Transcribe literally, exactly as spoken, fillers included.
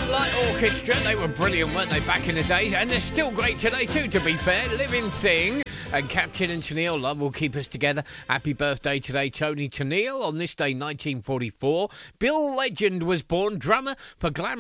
Light Orchestra, they were brilliant, weren't they, back in the days? And they're still great today too, to be fair. Living Thing. And Captain and Tennille, love will keep us together. Happy birthday today, Tony Tennille. On this day, nineteen forty-four, Bill Legend was born, drummer for Glam